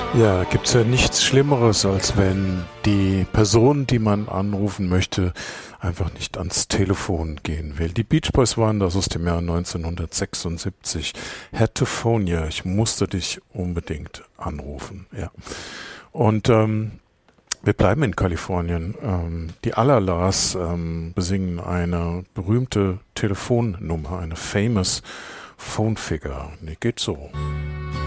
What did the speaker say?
Ja, gibt's ja nichts Schlimmeres, als wenn die Person, die man anrufen möchte, einfach nicht ans Telefon gehen will. Die Beach Boys waren das aus dem Jahr 1976. Had to phone you. Ich musste dich unbedingt anrufen. Ja. Und wir bleiben in Kalifornien. Die Allalas besingen eine berühmte Telefonnummer, eine famous Phone Figure. Die geht so.